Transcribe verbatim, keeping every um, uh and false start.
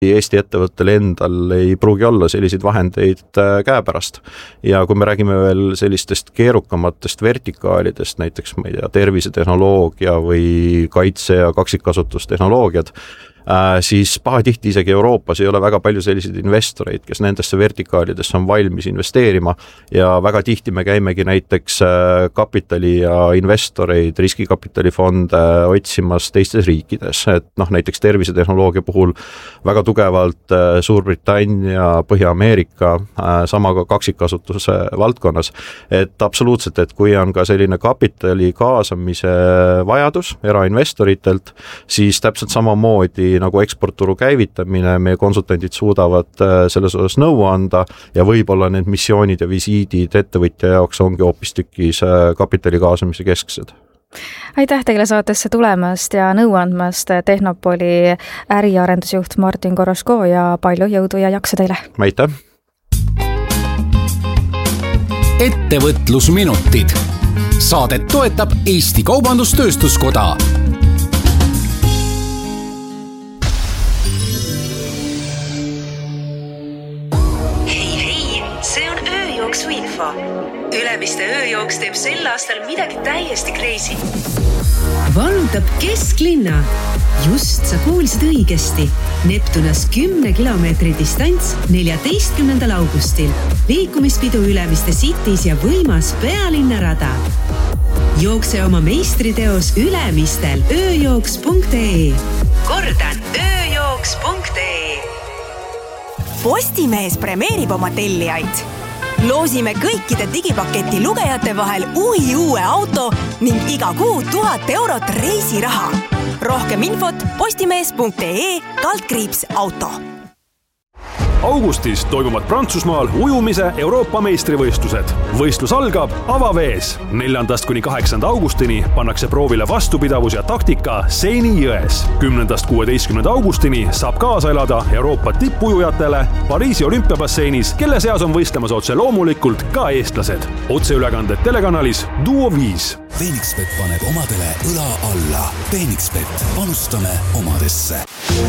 Eesti ettevõttel endal ei pruugi olla selliseid vahendeid käepärast. Ja kui me räägime veel sellistest keerukamatest vertikaalidest, näiteks ma ei tea, tervisetehnoloogia või kaitse- ja kaksikkasutustehnoloogiad, siis pahatihti isegi Euroopas ei ole väga palju selliseid investoreid, kes nendesse vertikaalidesse on valmis investeerima ja väga tihti me käimegi näiteks kapitali ja investoreid, riskikapitalifonde otsimas teistes riikides, et noh, näiteks tervisetehnoloogia puhul väga tugevalt Suurbritannia, Põhja-Ameerika, sama ka kaksikkasutuse valdkonnas, et absoluutselt, et kui on ka selline kapitali kaasamise vajadus erainvestoritelt, siis täpselt samamoodi nagu eksportturu käivitamine, meie konsultandid suudavad selles osas nõu anda ja võib-olla need missioonid ja visiidid ettevõtja jaoks ongi hoopis tükis kapitali kaasamise kesksed. Aitäh teile saatesse tulemast ja nõu andmast, Tehnopoli äriarendusjuht Martin Koroško ja palju jõudu ja jaksu teile. Aitäh! Ettevõtlusminutid. Saadet toetab Eesti Kaubandus-Tööstuskoda. Ülemiste ööjooks teeb sel aastal midagi täiesti crazy. Vallutab kesklinna. Just sa kuulsid õigesti. Neptunas kümne kilomeetri distants neljateistkümnendal augustil. Liikumispidu Ülemiste Cities ja võimas pealinnarada. Jookse oma meistriteos Ülemistel ööjooks punkt ee. Kordan ööjooks punkt ee. Postimees premeerib oma tellijaid. Loosime kõikide digipaketi lugejate vahel uhi uue auto ning iga kuu tuhat eurot reisiraha. Rohkem infot postimees punkt ee kaldkriips auto. Augustis toimuvad Prantsusmaal ujumise Euroopa meistrivõistlused. Võistlus algab avavees. neljandast kuni kaheksanda augustini pannakse proovile vastupidavus ja taktika Seini jões. kümnendast kuueteistkümnenda augustini saab kaasa elada Euroopa tippujujatele Pariisi olümpiabasseinis, kelle seas on võistlemas otse loomulikult ka eestlased. Otseülekanded telekanalis Duo viis. Phoenixbet paneb omadele õla alla. Phoenixbet, panustame omadesse.